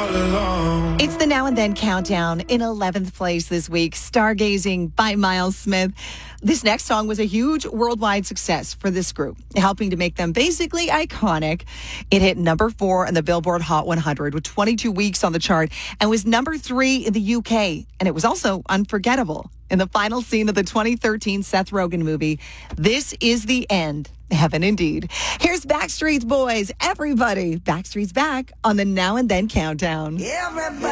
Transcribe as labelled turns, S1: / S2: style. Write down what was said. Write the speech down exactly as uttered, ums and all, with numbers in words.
S1: It's the Now and Then Countdown. In eleventh place this week, Stargazing by Miles Smith. This next song was a huge worldwide success for this group, helping to make them basically iconic. It hit number four in the Billboard Hot one hundred with twenty-two weeks on the chart and was number three in the U K. And it was also unforgettable in the final scene of the twenty thirteen Seth Rogen movie, This Is the End. Heaven indeed. Here's Backstreet Boys. Everybody, Backstreet's back on the Now and Then Countdown. Everybody.